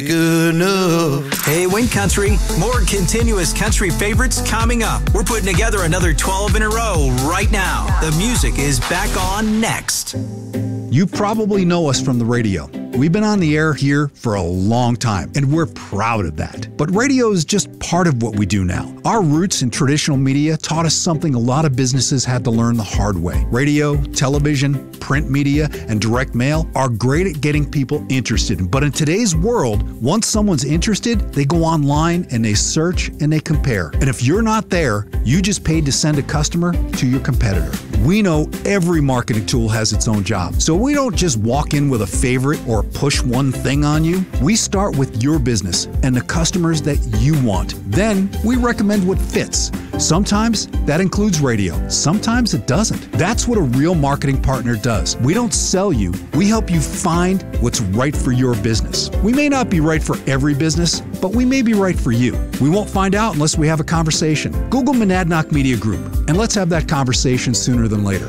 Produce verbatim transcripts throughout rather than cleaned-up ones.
Good enough. Hey, Wing Country, more continuous country favorites coming up. We're putting together another twelve in a row right now. The music is back on next. You probably know us from the radio. We've been on the air here for a long time, and we're proud of that. But radio is just part of what we do now. Our roots in traditional media taught us something a lot of businesses had to learn the hard way. Radio, television, print media, and direct mail are great at getting people interested. But in today's world, once someone's interested, they go online and they search and they compare. And if you're not there, you just paid to send a customer to your competitor. We know every marketing tool has its own job, so we don't just walk in with a favorite or push one thing on you. We start with your business and the customers that you want. Then we recommend what fits. Sometimes that includes radio. Sometimes it doesn't. That's what a real marketing partner does. We don't sell you. We help you find what's right for your business. We may not be right for every business, but we may be right for you. We won't find out unless we have a conversation. Google Monadnock Media Group, and let's have that conversation sooner than later.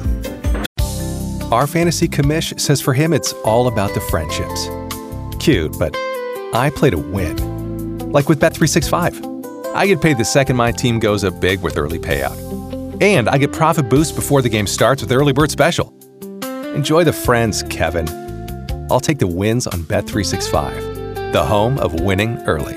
Our fantasy commish says for him it's all about the friendships. Cute, but I play to win. Like with Bet three sixty-five. I get paid the second my team goes up big with early payout. And I get profit boost before the game starts with Early Bird Special. Enjoy the friends, Kevin. I'll take the wins on Bet three sixty-five, the home of winning early.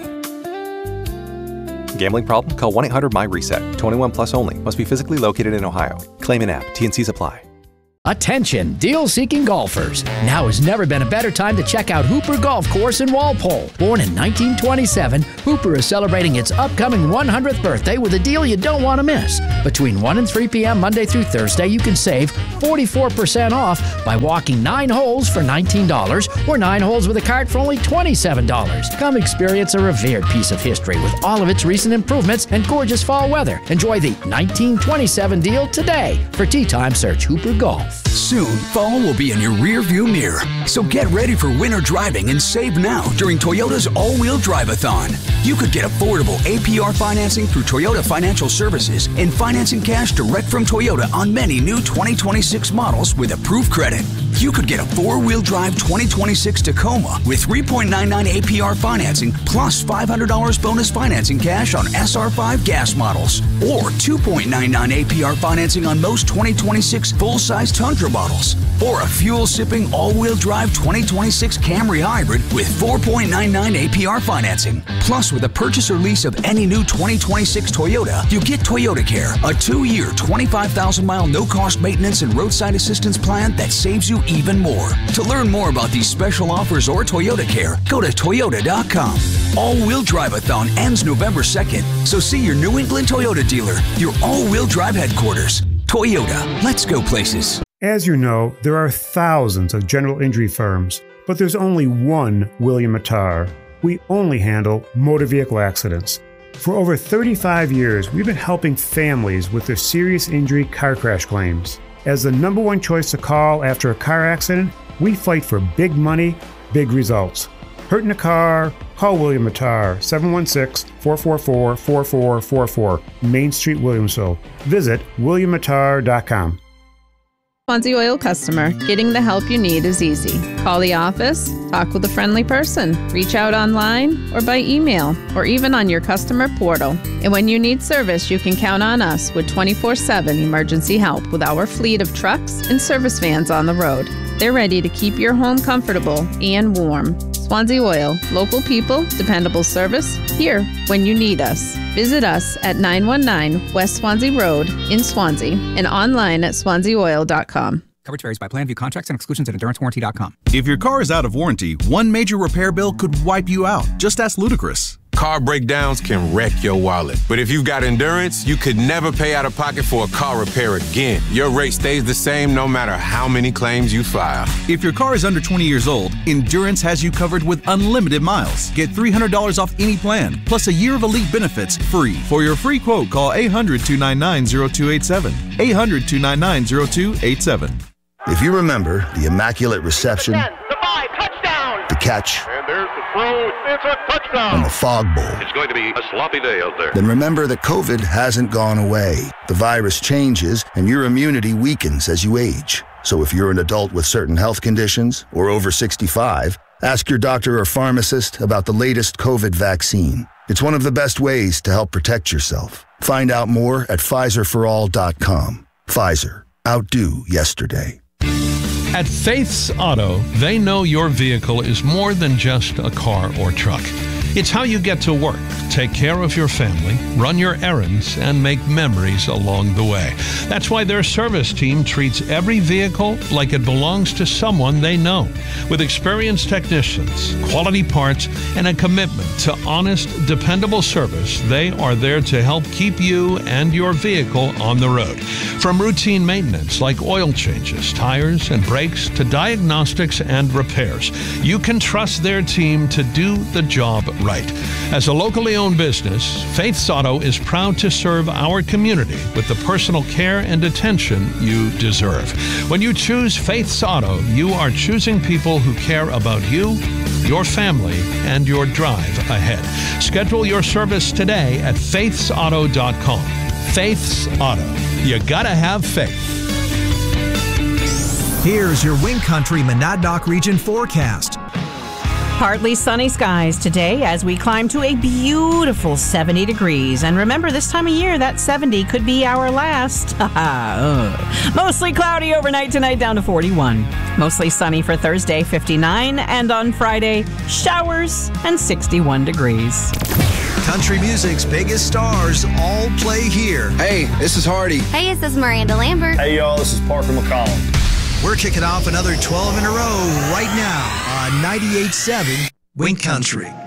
Gambling problem? Call one eight hundred M Y reset. twenty-one plus only. Must be physically located in Ohio. Claim in app. T and Cs apply. Attention, deal-seeking golfers. Now has never been a better time to check out Hooper Golf Course in Walpole. Born in nineteen twenty-seven, Hooper is celebrating its upcoming one hundredth birthday with a deal you don't want to miss. Between one and three p.m. Monday through Thursday, you can save forty-four percent off by walking nine holes for nineteen dollars or nine holes with a cart for only twenty-seven dollars. Come experience a revered piece of history with all of its recent improvements and gorgeous fall weather. Enjoy the nineteen twenty-seven deal today. For tee time, search Hooper Golf. Soon, fall will be in your rearview mirror. So get ready for winter driving and save now during Toyota's All-Wheel Drive-a-thon. You could get affordable A P R financing through Toyota Financial Services and financing cash direct from Toyota on many new twenty twenty-six models with approved credit. You could get a four-wheel drive twenty twenty-six Tacoma with three point nine nine A P R financing plus five hundred dollars bonus financing cash on S R five gas models. Or two point nine nine A P R financing on most twenty twenty-six full-size Tundra models. Or a fuel-sipping all-wheel drive twenty twenty-six Camry Hybrid with four point nine nine A P R financing. Plus, with a purchase or lease of any new twenty twenty-six Toyota, you get Toyota Care, a two-year, twenty-five thousand mile no-cost maintenance and roadside assistance plan that saves you even more. To learn more about these special offers or Toyota Care, go to Toyota dot com. All-Wheel Drive-a-thon ends November second, so see your New England Toyota dealer, your all-wheel drive headquarters. Toyota, let's go places. As you know, there are thousands of general injury firms, but there's only one William Mattar. We only handle motor vehicle accidents. For over thirty-five years, we've been helping families with their serious injury car crash claims. As the number one choice to call after a car accident, we fight for big money, big results. Hurt in a car? Call William Mattar, seven one six, four four four, four four four four, Main Street, Williamsville. Visit william mattar dot com. Swansea Oil customer, getting the help you need is easy. Call the office, talk with a friendly person, reach out online or by email, or even on your customer portal. And when you need service, you can count on us with twenty-four seven emergency help with our fleet of trucks and service vans on the road. They're ready to keep your home comfortable and warm. Swansea Oil, local people, dependable service, here when you need us. Visit us at nine one nine West Swansea Road in Swansea and online at swansea oil dot com. Coverage varies by plan. View contracts and exclusions at endurance warranty dot com. If your car is out of warranty, one major repair bill could wipe you out. Just ask Ludacris. Car breakdowns can wreck your wallet. But if you've got Endurance, you could never pay out of pocket for a car repair again. Your rate stays the same no matter how many claims you file. If your car is under twenty years old, Endurance has you covered with unlimited miles. Get three hundred dollars off any plan, plus a year of elite benefits free. For your free quote, call eight hundred, two nine nine, zero two eight seven. eight hundred, two nine nine, zero two eight seven. If you remember the Immaculate Reception, ten, the five, touchdown! The catch, and there's the throw, it's a touchdown! And the Fog Bowl, it's going to be a sloppy day out there. Then remember that COVID hasn't gone away. The virus changes, and your immunity weakens as you age. So if you're an adult with certain health conditions or over sixty-five, Ask your doctor or pharmacist about the latest COVID vaccine. It's one of the best ways to help protect yourself. Find out more at Pfizer for all dot com. Pfizer. Outdo yesterday. At Faith's Auto, they know your vehicle is more than just a car or truck. It's how you get to work, take care of your family, run your errands, and make memories along the way. That's why their service team treats every vehicle like it belongs to someone they know. With experienced technicians, quality parts, and a commitment to honest, dependable service, they are there to help keep you and your vehicle on the road. From routine maintenance like oil changes, tires, and brakes to diagnostics and repairs, you can trust their team to do the job right. As a locally owned business, Faith's Auto is proud to serve our community with the personal care and attention you deserve. When you choose Faith's Auto, you are choosing people who care about you, your family, and your drive ahead. Schedule your service today at faiths auto dot com. Faith's Auto. You gotta have faith. Here's your Wind Country Monadnock Region forecast. Partly sunny skies today as we climb to a beautiful seventy degrees. And remember, this time of year, that seventy could be our last. Mostly cloudy overnight tonight, down to forty-one. Mostly sunny for Thursday, fifty-nine. And on Friday, showers and sixty-one degrees. Country music's biggest stars all play here. Hey, this is Hardy. Hey, this is Miranda Lambert. Hey, y'all, this is Parker McCollum. We're kicking off another twelve in a row right now on ninety-eight point seven Wind Country.